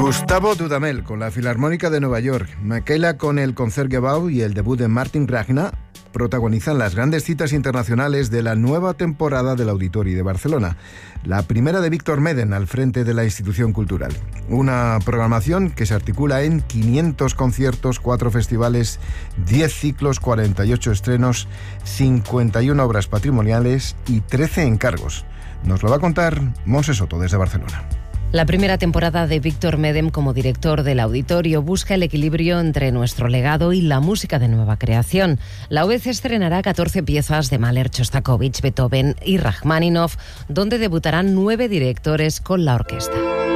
Gustavo Dudamel con la Filarmónica de Nueva York, Michaela con el Concertgebouw y el debut de Martin Ragna protagonizan las grandes citas internacionales de la nueva temporada del Auditori de Barcelona, la primera de Víctor Medem al frente de la institución cultural. Una programación que se articula en 500 conciertos, 4 festivales, 10 ciclos, 48 estrenos, 51 obras patrimoniales y 13 encargos. Nos lo va a contar Montse Soto desde Barcelona. La primera temporada de Víctor Medem como director del Auditorio busca el equilibrio entre nuestro legado y la música de nueva creación. La UBC estrenará 14 piezas de Mahler, Shostakovich, Beethoven y Rachmaninoff, donde debutarán 9 directores con la orquesta.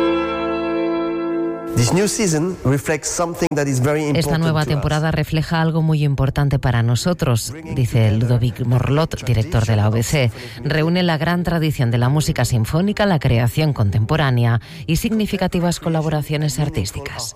Esta nueva temporada refleja algo muy importante para nosotros, dice Ludovic Morlot, director de la OBC. Reúne la gran tradición de la música sinfónica, la creación contemporánea y significativas colaboraciones artísticas.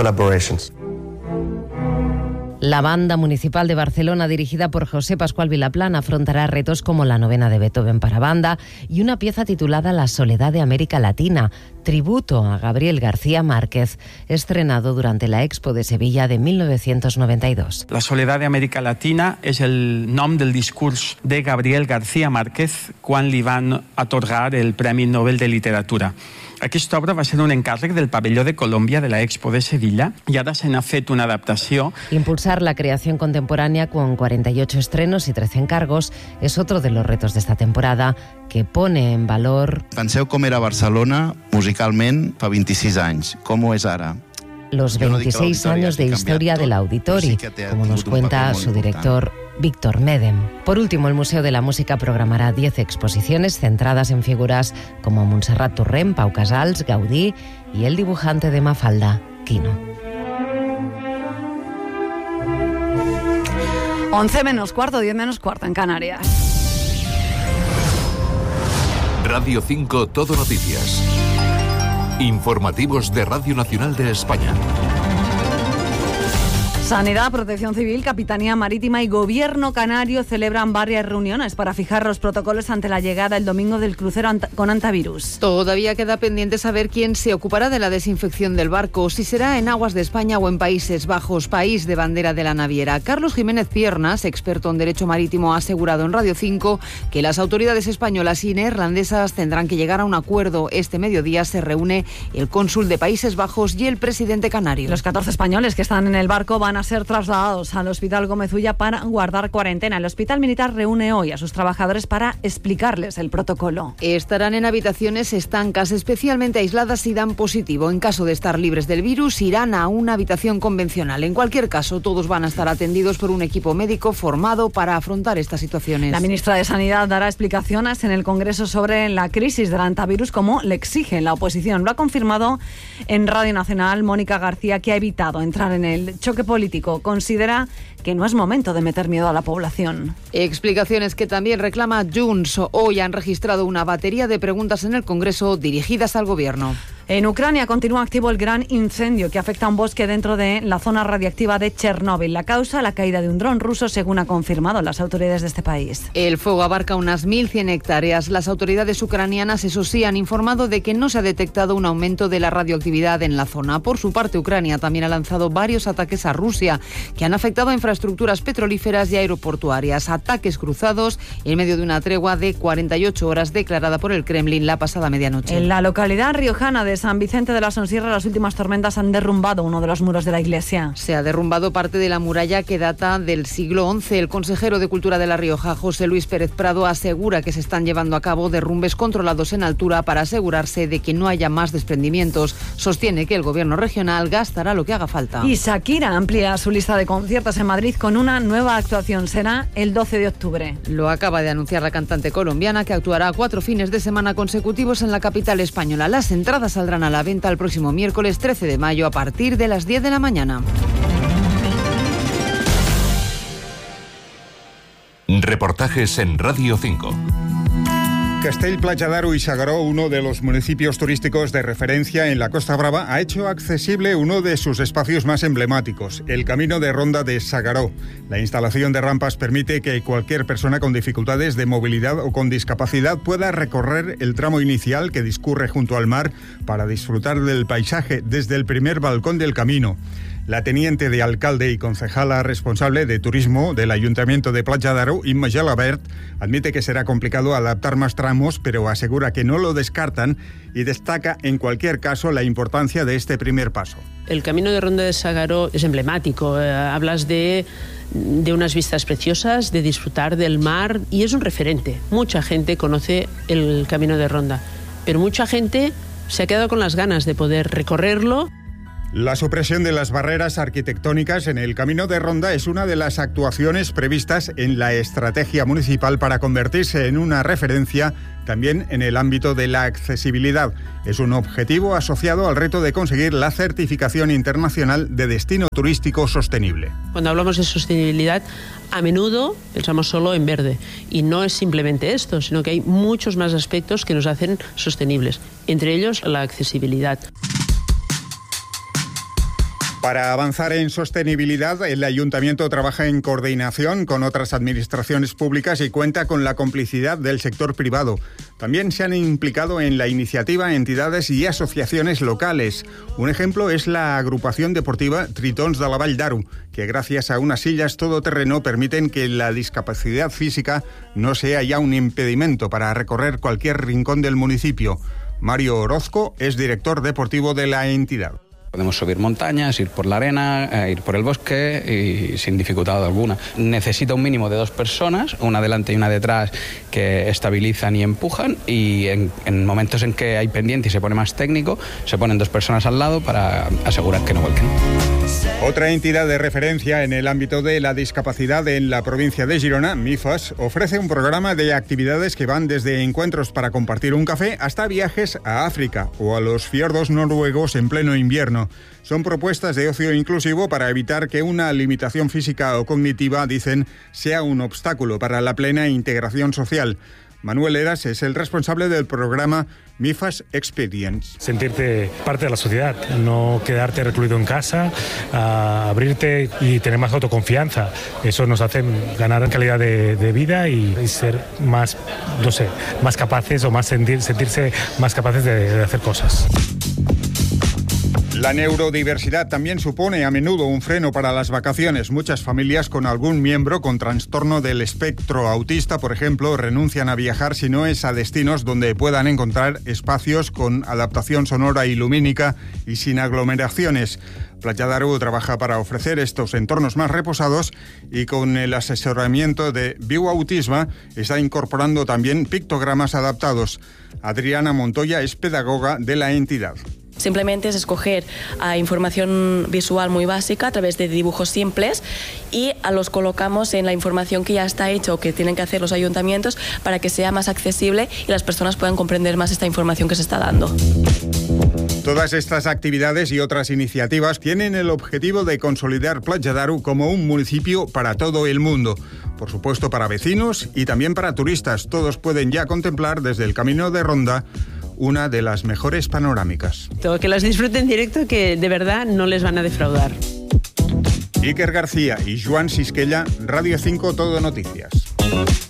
La Banda Municipal de Barcelona, dirigida por José Pascual Vilaplán, afrontará retos como la novena de Beethoven para banda y una pieza titulada La Soledad de América Latina, tributo a Gabriel García Márquez, estrenado durante la Expo de Sevilla de 1992. La Soledad de América Latina és el nom del discurs de Gabriel García Márquez quan li van atorgar el Premi Nobel de Literatura. Aquesta obra va ser un encàrrec del pavelló de Colòmbia de la Expo de Sevilla i ara se n'ha fet una adaptació. Impulsar la creación contemporánea con 48 estrenos y 13 encargos es otro de los retos de esta temporada que pone en valor... Penseu com era Barcelona musicalment fa 26 anys, com ho és ara. Los 26 años de historia del Auditori, como nos cuenta su director Víctor Medem. Por último, el Museo de la Música programará 10 exposiciones centradas en figuras como Montserrat Torrent, Pau Casals, Gaudí y el dibujante de Mafalda, Quino. 11 menos cuarto, 10 menos cuarto en Canarias. Radio 5 Todo Noticias. Informativos de Radio Nacional de España. Sanidad, Protección Civil, Capitanía Marítima y Gobierno Canario celebran varias reuniones para fijar los protocolos ante la llegada el domingo del crucero con antivirus. Todavía queda pendiente saber quién se ocupará de la desinfección del barco, si será en aguas de España o en Países Bajos, país de bandera de la naviera. Carlos Jiménez Piernas, experto en Derecho Marítimo, ha asegurado en Radio 5 que las autoridades españolas y neerlandesas tendrán que llegar a un acuerdo. Este mediodía se reúne el cónsul de Países Bajos y el presidente canario. Los 14 españoles que están en el barco van a ser trasladados al Hospital Gómez Ulla para guardar cuarentena. El Hospital Militar reúne hoy a sus trabajadores para explicarles el protocolo. Estarán en habitaciones estancas, especialmente aisladas si dan positivo. En caso de estar libres del virus, irán a una habitación convencional. En cualquier caso, todos van a estar atendidos por un equipo médico formado para afrontar estas situaciones. La ministra de Sanidad dará explicaciones en el Congreso sobre la crisis del antivirus, como le exige la oposición. Lo ha confirmado en Radio Nacional Mónica García, que ha evitado entrar en el choque político. Considera que no es momento de meter miedo a la población. Explicaciones que también reclama Junts. Hoy han registrado una batería de preguntas en el Congreso dirigidas al Gobierno. En Ucrania continúa activo el gran incendio que afecta a un bosque dentro de la zona radiactiva de Chernóbil. La causa, la caída de un dron ruso, según ha confirmado las autoridades de este país. El fuego abarca unas 1.100 hectáreas. Las autoridades ucranianas, eso sí, han informado de que no se ha detectado un aumento de la radioactividad en la zona. Por su parte, Ucrania también ha lanzado varios ataques a Rusia que han afectado a infraestructuras petrolíferas y aeroportuarias. Ataques cruzados en medio de una tregua de 48 horas declarada por el Kremlin la pasada medianoche. En la localidad riojana de San Vicente de la Sonsierra, las últimas tormentas han derrumbado uno de los muros de la iglesia. Se ha derrumbado parte de la muralla que data del siglo XI. El consejero de Cultura de La Rioja, José Luis Pérez Prado, asegura que se están llevando a cabo derrumbes controlados en altura para asegurarse de que no haya más desprendimientos. Sostiene que el gobierno regional gastará lo que haga falta. Y Shakira amplía su lista de conciertos en Madrid con una nueva actuación. Será el 12 de octubre. Lo acaba de anunciar la cantante colombiana, que actuará 4 fines de semana consecutivos en la capital española. Las entradas saldrán a la venta el próximo miércoles 13 de mayo a partir de las 10 de la mañana. Reportajes en Radio 5. Castell-Platja d'Aro y S'Agaró, uno de los municipios turísticos de referencia en la Costa Brava, ha hecho accesible uno de sus espacios más emblemáticos, el Camino de Ronda de S'Agaró. La instalación de rampas permite que cualquier persona con dificultades de movilidad o con discapacidad pueda recorrer el tramo inicial que discurre junto al mar para disfrutar del paisaje desde el primer balcón del camino. La teniente de alcalde y concejala responsable de turismo del Ayuntamiento de Platja d'Aro, Imma Gelabert, admite que será complicado adaptar más tramos, pero asegura que no lo descartan y destaca en cualquier caso la importancia de este primer paso. El Camino de Ronda de S'Agaró es emblemático. Hablas de unas vistas preciosas, de disfrutar del mar y es un referente. Mucha gente conoce el Camino de Ronda, pero mucha gente se ha quedado con las ganas de poder recorrerlo. La supresión de las barreras arquitectónicas en el Camino de Ronda es una de las actuaciones previstas en la estrategia municipal para convertirse en una referencia también en el ámbito de la accesibilidad. Es un objetivo asociado al reto de conseguir la certificación internacional de destino turístico sostenible. Cuando hablamos de sostenibilidad, a menudo pensamos solo en verde. Y no es simplemente esto, sino que hay muchos más aspectos que nos hacen sostenibles, entre ellos la accesibilidad. Para avanzar en sostenibilidad, el Ayuntamiento trabaja en coordinación con otras administraciones públicas y cuenta con la complicidad del sector privado. También se han implicado en la iniciativa entidades y asociaciones locales. Un ejemplo es la agrupación deportiva Tritons de la Vall d'Aro, que gracias a unas sillas todoterreno permiten que la discapacidad física no sea ya un impedimento para recorrer cualquier rincón del municipio. Mario Orozco es director deportivo de la entidad. Podemos subir montañas, ir por la arena, ir por el bosque y sin dificultad alguna. Necesita un mínimo de 2 personas, una delante y una detrás, que estabilizan y empujan, y en momentos en que hay pendiente y se pone más técnico, se ponen 2 personas al lado para asegurar que no vuelquen. Otra entidad de referencia en el ámbito de la discapacidad en la provincia de Girona, MIFAS, ofrece un programa de actividades que van desde encuentros para compartir un café hasta viajes a África o a los fiordos noruegos en pleno invierno. Son propuestas de ocio inclusivo para evitar que una limitación física o cognitiva, dicen, sea un obstáculo para la plena integración social. Manuel Eras es el responsable del programa MIFAS Experience. Sentirte parte de la sociedad, no quedarte recluido en casa, abrirte y tener más autoconfianza. Eso nos hace ganar calidad de vida y ser más, no sé, más capaces o más sentirse más capaces de hacer cosas. La neurodiversidad también supone a menudo un freno para las vacaciones. Muchas familias con algún miembro con trastorno del espectro autista, por ejemplo, renuncian a viajar si no es a destinos donde puedan encontrar espacios con adaptación sonora y lumínica y sin aglomeraciones. Platja d'Aro trabaja para ofrecer estos entornos más reposados y con el asesoramiento de Viu Autisme está incorporando también pictogramas adaptados. Adriana Montoya es pedagoga de la entidad. Simplemente es escoger información visual muy básica a través de dibujos simples y los colocamos en la información que ya está hecha o que tienen que hacer los ayuntamientos para que sea más accesible y las personas puedan comprender más esta información que se está dando. Todas estas actividades y otras iniciativas tienen el objetivo de consolidar Platja d'Aro como un municipio para todo el mundo. Por supuesto, para vecinos y también para turistas. Todos pueden ya contemplar desde el Camino de Ronda una de las mejores panorámicas. Que las disfruten en directo, que de verdad no les van a defraudar. Iker García y Joan Sisquella, Radio 5 Todo Noticias.